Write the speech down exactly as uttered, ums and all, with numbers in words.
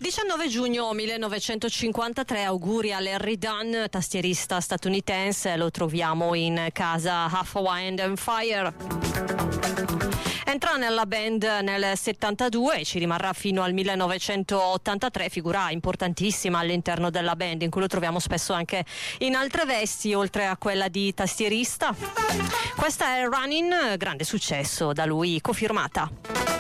diciannove giugno millenovecentocinquantatré, auguri a Larry Dunn, tastierista statunitense, lo troviamo in casa Half Wind and Fire. Entra nella band nel settantadue e ci rimarrà fino al millenovecentottantatré, figura importantissima all'interno della band, in cui lo troviamo spesso anche in altre vesti, oltre a quella di tastierista. Questa è Running, grande successo da lui cofirmata.